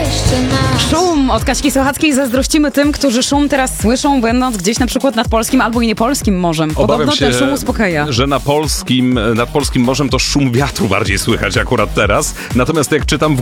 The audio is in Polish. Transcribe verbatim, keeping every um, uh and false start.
jeszcze nas. Szum od Kaśki Sochackiej. Zazdrościmy tym, którzy szum teraz słyszą, będąc gdzieś na przykład nad polskim albo i niepolskim morzem. Podobno Obawiam się, ten szum uspokaja. że na polskim, nad polskim morzem to szum wiatru bardziej słychać akurat teraz. Natomiast jak czytam w